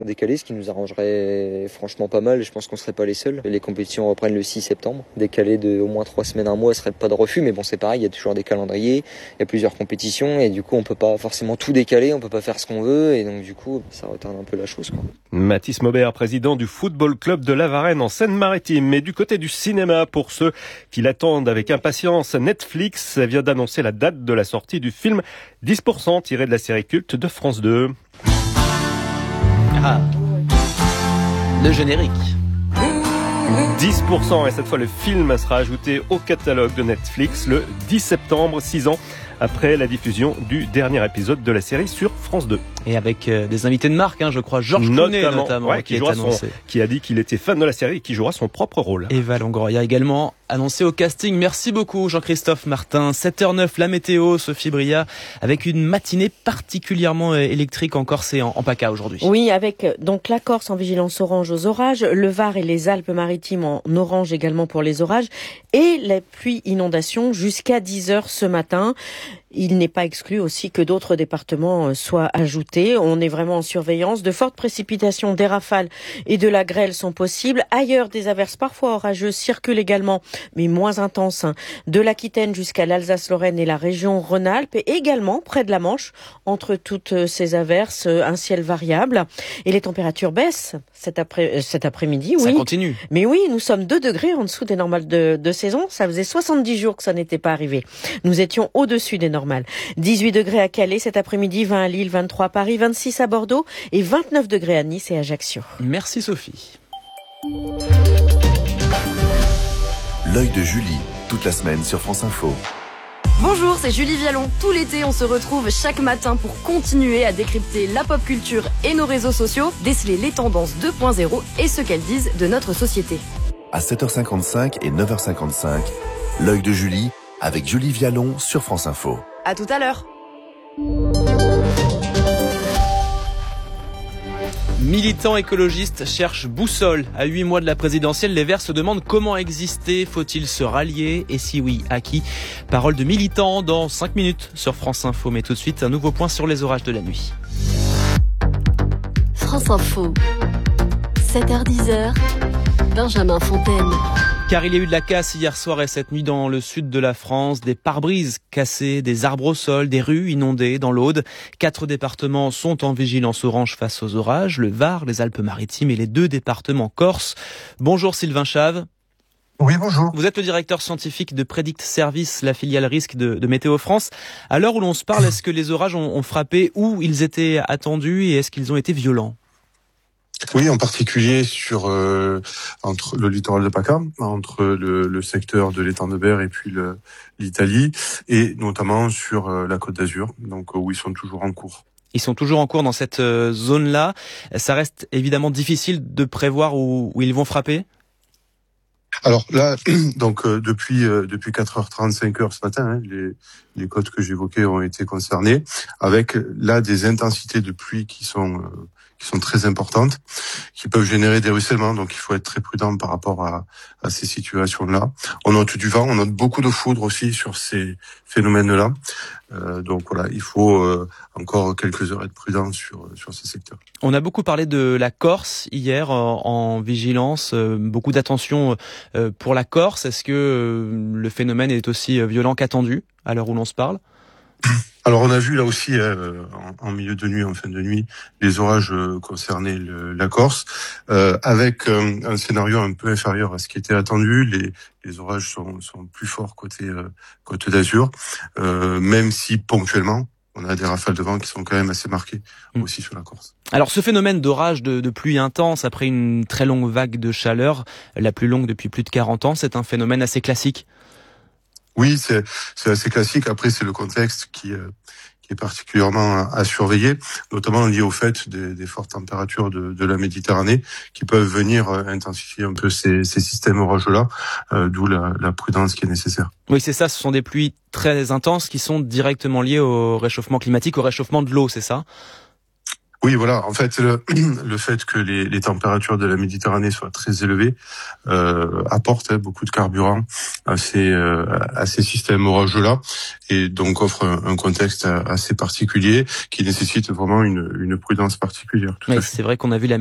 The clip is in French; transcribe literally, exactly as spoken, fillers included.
décalé, ce qui nous arrangerait franchement pas mal. Je pense qu'on serait pas les seuls. Les compétitions reprennent le six septembre. Décaler de au moins trois semaines, un mois, serait pas de refus. Mais bon, c'est pareil, il y a toujours des calendriers, il y a plusieurs compétitions et du coup, on peut pas forcément tout décaler, on peut pas faire ce qu'on veut et donc du coup, ça retarde un peu la chose, quoi. Mathis Maubert, président du Football Club de La Varenne en Seine-Maritime. Mais du côté du cinéma, pour ceux qui l'attendent avec impatience, Netflix vient d'annoncer la date de la sortie du film dix pour cent tiré de la série culte de France deux. Ah, le générique. dix pour cent et cette fois le film sera ajouté au catalogue de Netflix le dix septembre, six ans après la diffusion du dernier épisode de la série sur France deux. Et avec euh, des invités de marque, hein, je crois, Georges Clooney notamment, notamment ouais, qui, qui est annoncé. Son, qui a dit qu'il était fan de la série et qui jouera son propre rôle. Eva Longoria également annoncé au casting. Merci beaucoup Jean-Christophe Martin. sept heures neuf, la météo, Sophie Bria, avec une matinée particulièrement électrique en Corse et en, en PACA aujourd'hui. Oui, avec donc la Corse en vigilance orange aux orages, le Var et les Alpes-Maritimes en orange également pour les orages et les pluies inondations jusqu'à dix heures ce matin. Il n'est pas exclu aussi que d'autres départements soient ajoutés. On est vraiment en surveillance. De fortes précipitations, des rafales et de la grêle sont possibles. Ailleurs, des averses parfois orageuses circulent également, mais moins intenses, de l'Aquitaine jusqu'à l'Alsace-Lorraine et la région Rhône-Alpes. Et également, près de la Manche, entre toutes ces averses, un ciel variable. Et les températures baissent cet, après, cet après-midi. Ça oui. continue. Mais oui, nous sommes deux degrés en dessous des normales de, de saison. Ça faisait soixante-dix jours que ça n'était pas arrivé. Nous étions au-dessus des normales. dix-huit degrés à Calais cet après-midi, vingt à Lille, vingt-trois à Paris, vingt-six à Bordeaux et vingt-neuf degrés à Nice et Ajaccio. Merci Sophie. L'œil de Julie, toute la semaine sur France Info. Bonjour, c'est Julie Vialon. Tout l'été, on se retrouve chaque matin pour continuer à décrypter la pop culture et nos réseaux sociaux, déceler les tendances deux point zéro et ce qu'elles disent de notre société. À sept heures cinquante-cinq et neuf heures cinquante-cinq, l'œil de Julie avec Julie Vialon sur France Info. À tout à l'heure. Militants écologistes cherchent boussole. À huit mois de la présidentielle, les Verts se demandent comment exister. Faut-il se rallier? Et si oui, à qui? Parole de militants dans cinq minutes sur France Info. Mais tout de suite, un nouveau point sur les orages de la nuit. France Info. sept heures dix, Benjamin Fontaine. Car il y a eu de la casse hier soir et cette nuit dans le sud de la France, des pare-brises cassés, des arbres au sol, des rues inondées dans l'Aude. Quatre départements sont en vigilance orange face aux orages, le Var, les Alpes-Maritimes et les deux départements corse. Bonjour Sylvain Chave. Oui, bonjour. Vous êtes le directeur scientifique de Predict Service, la filiale risque de, de Météo France. À l'heure où l'on se parle, est-ce que les orages ont, ont frappé, où ils étaient attendus et est-ce qu'ils ont été violents? Oui, en particulier sur euh, entre le littoral de PACA, entre le, le secteur de l'étang de Berre et puis le, l'Italie, et notamment sur euh, la Côte d'Azur, donc où ils sont toujours en cours. Ils sont toujours en cours dans cette euh, zone-là. Ça reste évidemment difficile de prévoir où, où ils vont frapper. Alors là, donc euh, depuis euh, depuis quatre heures trente, cinq heures ce matin, hein, les les côtes que j'évoquais ont été concernées, avec là des intensités de pluie qui sont euh, qui sont très importantes, qui peuvent générer des ruissellements. Donc il faut être très prudent par rapport à, à ces situations-là. On note du vent, on note beaucoup de foudre aussi sur ces phénomènes-là. Euh, donc voilà, il faut euh, encore quelques heures être prudent sur sur ces secteurs. On a beaucoup parlé de la Corse hier en, en vigilance, euh, beaucoup d'attention euh, pour la Corse. Est-ce que euh, le phénomène est aussi violent qu'attendu à l'heure où l'on se parle? Alors on a vu là aussi euh, en, en milieu de nuit, en fin de nuit, les orages euh, concernés le, la Corse, euh, avec euh, un scénario un peu inférieur à ce qui était attendu. Les, les orages sont, sont plus forts côté euh, Côte d'Azur, euh, même si ponctuellement on a des rafales de vent qui sont quand même assez marquées mmh. aussi sur la Corse. Alors ce phénomène d'orage, de, de pluie intense après une très longue vague de chaleur, la plus longue depuis plus de quarante ans, c'est un phénomène assez classique. Oui, c'est, c'est assez classique. Après, c'est le contexte qui, euh, qui est particulièrement à, à surveiller, notamment lié au fait des, des fortes températures de, de la Méditerranée qui peuvent venir euh, intensifier un peu ces, ces systèmes orageux-là, euh, d'où la, la prudence qui est nécessaire. Oui, c'est ça. Ce sont des pluies très intenses qui sont directement liées au réchauffement climatique, au réchauffement de l'eau, c'est ça ? Oui, voilà. En fait, le, le fait que les, les températures de la Méditerranée soient très élevées euh, apporte hein, beaucoup de carburant à ces, euh, à ces systèmes orageux-là, et donc offre un, un contexte assez particulier qui nécessite vraiment une, une prudence particulière. Tout oui, à fait. C'est vrai qu'on a vu la